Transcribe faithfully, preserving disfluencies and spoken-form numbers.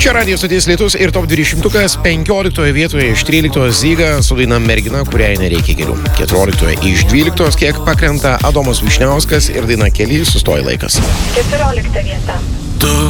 Čia radijo stoties Lietus ir top dvidešimtukas. penkioliktoje vietoje iš tryliktos Zyga su daina Mergina, kuriai nereikia kelių. keturioliktoje iš dvyliktos kiek pakrenta Adomas Vyšniauskas ir daina Kely sustoja laikas. keturiolikta vieta. Tu